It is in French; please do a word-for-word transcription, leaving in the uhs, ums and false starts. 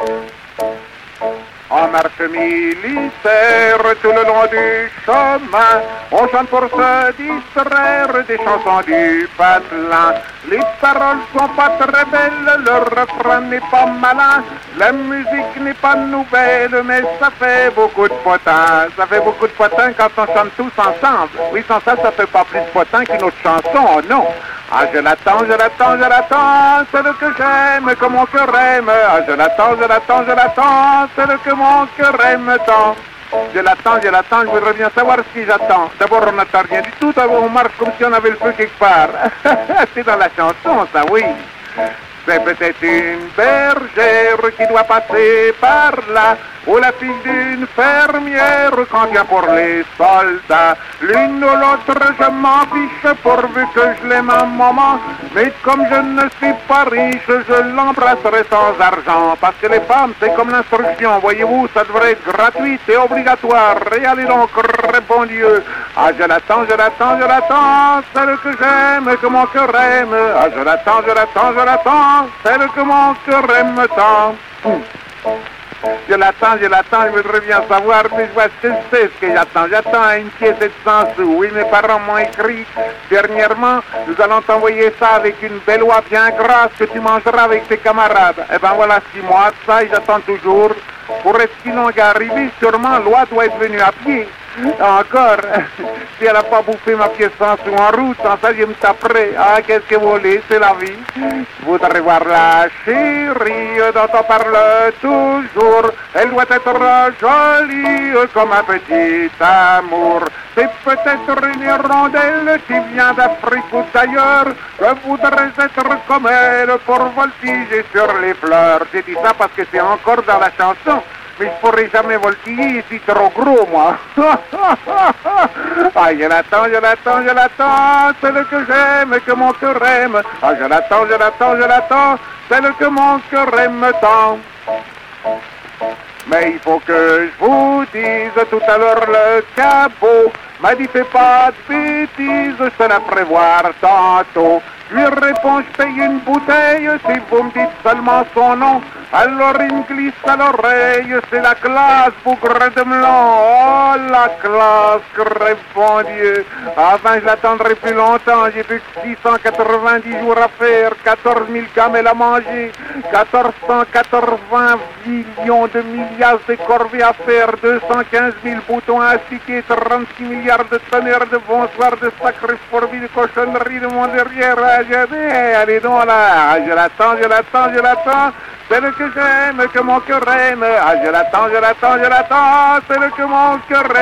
En marche militaire, tout le long du chemin, on chante pour se distraire des chansons du patelin. Les paroles sont pas très belles, le refrain n'est pas malin, la musique n'est pas nouvelle, mais ça fait beaucoup de potin. Ça fait beaucoup de potin quand on chante tous ensemble. Oui, sans ça, ça fait pas plus de potin qu'une autre chanson, non. Ah, je l'attends, je l'attends, je l'attends, c'est le que j'aime, que mon cœur aime. Ah, je l'attends, je l'attends, je l'attends, c'est le que mon cœur aime tant. Je l'attends, je l'attends, je voudrais bien savoir ce que j'attends. D'abord, on n'attend rien du tout, d'abord on marche comme si on avait le feu quelque part. C'est dans la chanson, ça, oui. C'est peut-être une bergère qui doit passer par là, ou la fille d'une fermière quand vient pour les soldats. L'une ou l'autre, je m'en fiche pourvu que je l'aime un moment. Mais comme je ne suis pas riche, je l'embrasserai sans argent. Parce que les femmes, c'est comme l'instruction, voyez-vous, ça devrait être gratuit et obligatoire. Et allez donc, bon Dieu. Ah, je l'attends, je l'attends, je l'attends, celle que j'aime, que mon cœur aime. Ah, je l'attends, je l'attends, je l'attends, celle que mon cœur aime tant. Je l'attends, je l'attends, je voudrais bien savoir, mais je vois ce que c'est ce que j'attends. J'attends une pièce de cent sous. Oui, mes parents m'ont écrit dernièrement, nous allons t'envoyer ça avec une belle oie bien grasse que tu mangeras avec tes camarades. Eh ben voilà six mois de ça et j'attends toujours. Pour être si longue à arriver, sûrement l'oie doit être venue à pied. Encore, si elle n'a pas bouffé ma pièce sans sous en route, sans ça je me taperai. Ah, qu'est-ce que vous voulez, c'est la vie. Je voudrais voir la chérie dont on parle toujours. Elle doit être jolie comme un petit amour. C'est peut-être une hirondelle qui vient d'Afrique ou d'ailleurs. Je voudrais être comme elle pour voltiger sur les fleurs. J'ai dit ça parce que c'est encore dans la chanson. Mais je pourrais jamais voltiller, je suis trop gros, moi. Ah, je l'attends, je l'attends, je l'attends, c'est le que j'aime, que mon cœur aime. Ah, je l'attends, je l'attends, je l'attends, c'est le que mon cœur aime tant. Mais il faut que je vous dise, tout à l'heure le cabot m'a dit fais pas de bêtises, je te la prévoir tantôt. Je lui réponds, je paye une bouteille, si vous me dites seulement son nom. Alors il me glisse à l'oreille, c'est la classe, bougre de melon. Oh, la classe, crève bon Dieu. Avant, je l'attendrai plus longtemps, j'ai plus que six cent quatre-vingt-dix jours à faire, quatorze mille camels à manger, quatorze cent quatre-vingts millions de milliards de corvées à faire, deux cent quinze mille boutons à astiquer, trente-six milliards de tonnerres de bonsoir, de sacrés fourvis, de cochonneries de mon derrière. Allez donc là, je l'attends, je l'attends, je l'attends, c'est le que j'aime, que mon cœur aime. Ah, je l'attends, je l'attends, je l'attends, c'est le que mon cœur aime.